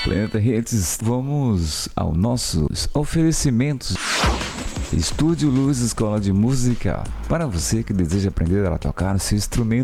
Planeta Hits, vamos aos nossos oferecimentos. Estúdio Luz Escola de Música, para você que deseja aprender a tocar o seu instrumento